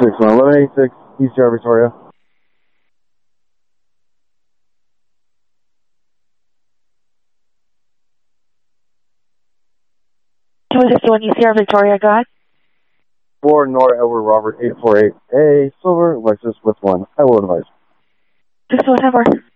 1186 East Yard, Victoria. 261 East Yard, Victoria, go ahead. For Nora Edward Robert 848A Silver Lexus with 1. I will advise. 614.